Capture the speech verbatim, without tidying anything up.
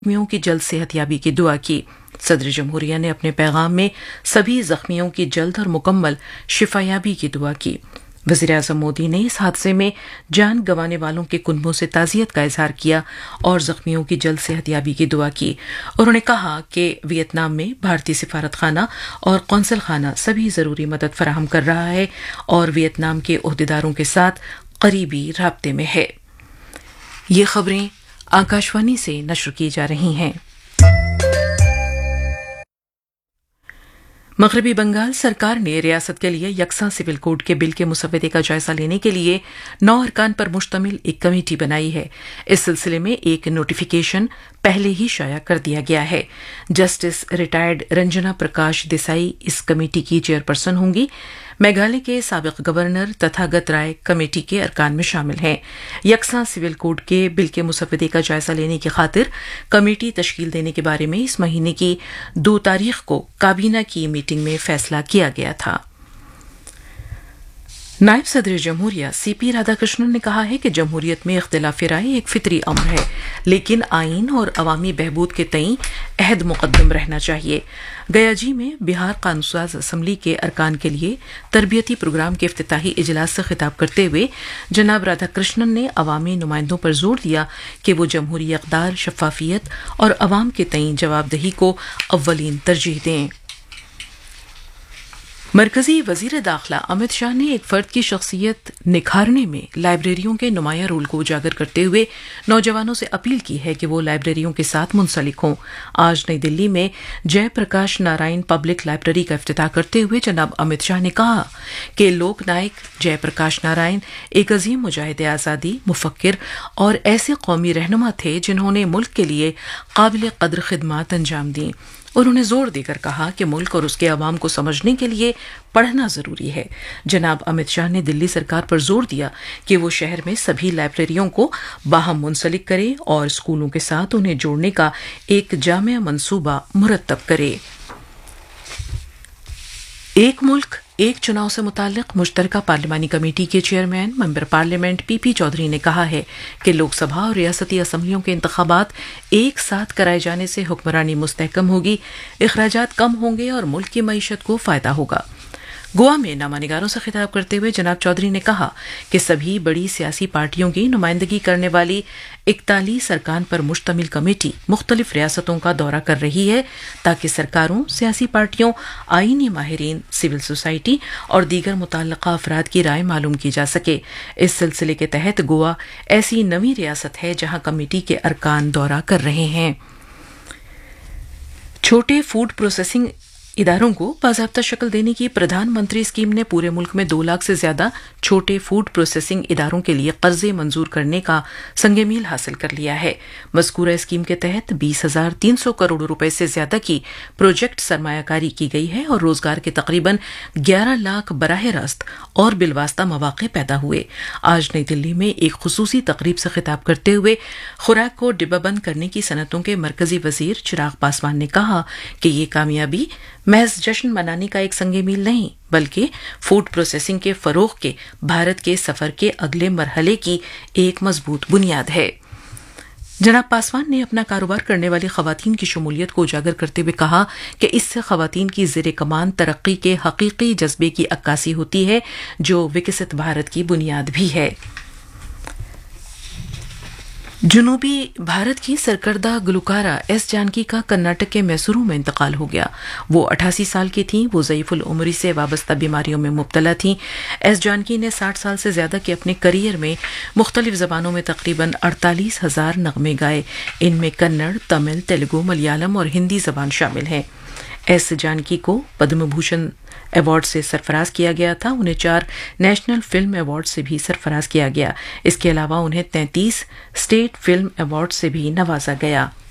जख्मियों की जल्द सेहतयाबी की दुआ की। सदर जमहूरिया ने अपने पैगाम में सभी जख्मियों की जल्द और मुकम्मल शिफायाबी की दुआ की। वज़ीर आज़म मोदी ने इस हादसे में जान गंवाने वालों के कुनबों से ताज़ियत का इजहार किया और जख्मियों की जल्द सेहतयाबी की दुआ की। उन्होंने कहा कि वियतनाम में भारतीय सिफारत खाना और कौंसल खाना सभी ज़रूरी मदद फराहम कर रहा है और वियतनाम के ओहदेदारों के साथ करीबी राब्ते में है। ये खबरें आकाशवाणी से नश्र की जा रही हैं। मगरबी बंगाल सरकार ने रियासत के लिए यकसा सिविल कोड के बिल के मुसव्वदे का जायजा लेने के लिए नौ अरकान पर मुश्तमिल एक कमेटी बनाई है। इस सिलसिले में एक नोटिफिकेशन पहले ही शाया कर दिया गया है। जस्टिस रिटायर्ड रंजना प्रकाश देसाई इस कमेटी की चेयरपर्सन होंगी। मेघालय के साबिक गवर्नर तथागत राय कमेटी के अरकान में शामिल हैं। यकसा सिविल कोड के बिल के मुसव्वदे का जायजा लेने की खातिर कमेटी तश्कील देने के बारे में इस महीने की दो तारीख को काबीना की मीटिंग में फैसला किया गया था। नायब सदर जमहूरिया सी पी राधाकृष्णन ने कहा है कि जमहूरियत में इख्तिलाफ राय एक फितरी अमर है, लेकिन आईन और अवामी बहबूद के तईं अहद मुकद्दम रहना चाहिए। गयाजी में बिहार कानूनसाज असम्बली के अरकान के लिए तरबियती प्रोग्राम के इफ्तिताही इजलास से खिताब करते हुए जनाब राधाकृष्णन ने अवामी नुमाइंदों पर जोर दिया कि वो जमहूरी इक़दार, शफाफियत और अवाम के तईं जवाबदही को अव्वलीन तरजीह दें। मरकजी वजीर दाखिला अमित शाह ने एक फर्द की शख्सियत निखारने में लाइब्रेरियों के नुमाया रोल को उजागर करते हुए नौजवानों से अपील की है कि वो लाइब्रेरियों के साथ मुंसलिक हों। आज नई दिल्ली में जय प्रकाश नारायण पब्लिक लाइब्रेरी का इफ्तिताह करते हुए जनाब अमित शाह ने कहा कि लोक नायक जय प्रकाश नारायण एक अजीम मुजाहिद आज़ादी, मुफक्किर और ऐसे कौमी रहनुमा थे जिन्होंने मुल्क के लिए काबिल कद्र खिदमात अंजाम दी। उन्होंने जोर देकर कहा कि मुल्क और उसके अवाम को समझने के लिए पढ़ना जरूरी है। जनाब अमित शाह ने दिल्ली सरकार पर जोर दिया कि वो शहर में सभी लाइब्रेरियों को बाहम मुंसलिक करे और स्कूलों के साथ उन्हें जोड़ने का एक जामिया मंसूबा मुरतब करे। एक मुल्क एक चुनाव से मुताल्लिक मुश्तरका पार्लिमानी कमेटी के chairman member parliament P P Chaudhary ने कहा है कि लोकसभा और रियासती असम्बलियों के इंतखाबात एक साथ कराए जाने से हुक्मरानी मुस्तहकम होगी, अखराजात कम होंगे और मुल्क की मईशत को फायदा होगा। गोवा में नामानिगारों से खिताब करते हुए जनाब चौधरी ने कहा कि सभी बड़ी सियासी पार्टियों की नुमाइंदगी करने वाली इकतालीस अरकान पर मुश्तमिल कमेटी मुख्तलिफ रियासतों का दौरा कर रही है ताकि सरकारों, सियासी पार्टियों, आईनी माहिरीन, सिविल सोसाइटी और दीगर मुतल्लिका अफराद की राय मालूम की जा सके। इस सिलसिले के तहत गोवा ऐसी नवी रियासत है जहां कमेटी के अरकान दौरा कर रहे हैं। छोटे फूड प्रोसेसिंग इदारों को बाज़ाब्ता शक्ल देने की प्रधानमंत्री स्कीम ने पूरे मुल्क में दो लाख से ज्यादा छोटे फूड प्रोसेसिंग इदारों के लिए कर्जे मंजूर करने का संगे मील हासिल कर लिया है। मज़कूरा स्कीम के तहत बीस हजार तीन सौ करोड़ रुपए से ज्यादा की प्रोजेक्ट सरमायाकारी की गई है और रोजगार के तकरीबन ग्यारह लाख बराह रास्त और बिलवास्ता मौके पैदा हुए। आज नई दिल्ली में एक खुसूसी तकरीब से खिताब करते हुए खुराक को डिब्बाबंद करने की सनतों के मरकजी वजीर चिराग पासवान ने कहा कि ये कामयाबी महज जश्न मनाने का एक संगे मील नहीं बल्कि फूड प्रोसेसिंग के फरोग के भारत के सफर के अगले मरहले की एक मजबूत बुनियाद है। जनाब पासवान ने अपना कारोबार करने वाली खवातीन की शमूलियत को उजागर करते हुए कहा कि इससे खवातीन की ज़ेरे कमान तरक्की के हकीकी जज्बे की अक्कासी होती है जो विकसित भारत की बुनियाद भी है। जनूबी भारत की सरकर्दा गुलकारा एस जानकी का कर्नाटक के मैसूरू में इंतकाल हो गया। वो अठासी साल की थीं। वो ज़ईफुल उमरी से वाबस्ता बीमारियों में मुब्तला थीं। एस जानकी ने साठ साल से ज्यादा के अपने करियर में मुख्तलिफ जबानों में तकरीबन अड़तालीस हजार नगमे गाए। इनमें कन्नड़, तमिल, तेलुगु, मलयालम और हिंदी जबान शामिल हैं। एस जानकी को पद्म भूषण अवार्ड से सरफराज किया गया था। उन्हें चार नेशनल फिल्म अवार्ड से भी सरफराज किया गया। इसके अलावा उन्हें तैंतीस स्टेट फिल्म अवार्ड से भी नवाजा गया।